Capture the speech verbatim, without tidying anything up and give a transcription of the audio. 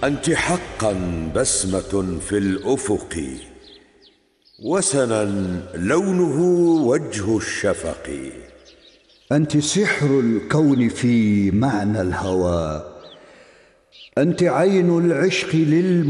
أنت حقا بسمة في الأفق، وسنا لونه وجه الشفق. أنت سحر الكون في معنى الهوى، أنت عين العشق للمؤمنين.